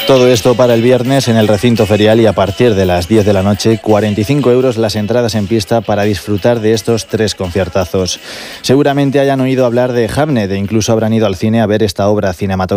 Todo esto para el viernes en el recinto ferial y a partir de las 10 de la noche, 45 € las entradas en pista para disfrutar de estos 3 conciertazos. Seguramente hayan oído hablar de Hamnet e incluso habrán ido al cine a ver esta obra cinematográfica